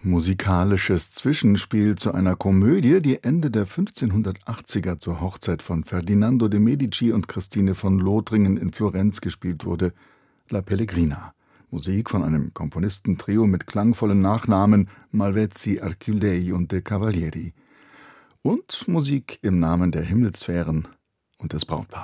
musikalisches Zwischenspiel zu einer Komödie, die Ende der 1580er zur Hochzeit von Ferdinando de' Medici und Christine von Lothringen in Florenz gespielt wurde, La Pellegrina. Musik von einem Komponistentrio mit klangvollen Nachnamen Malvezzi, Archildei und de Cavalieri. Und Musik im Namen der Himmelssphären und des Brautpaares.